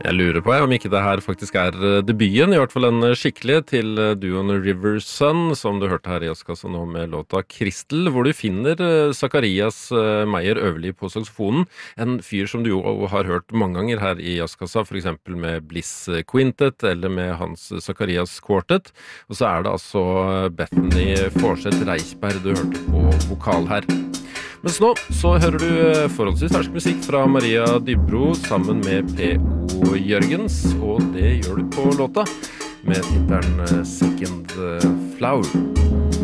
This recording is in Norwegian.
Jeg lurer på om ikke det her faktisk debuten, i hvert fall en skikkelige til duoen River Sun, som du hørte her i Jazzkassa nå med låta Kristel, hvor du finner Zacharias Meyer Øverli på saksofonen, en fyr som du jo har hørt mange ganger her i Jazzkassa, for eksempel med Bliss Quintet, eller med Hans Zacharias Quartet, og så det altså Bethany Forseth Reichberg du hørte på vokal her. Mens nå så hører du forholdsvis fersk musikk fra Maria Dybro sammen med P.O. Jørgens, og det gjør du på låta med tittelen Second Flower.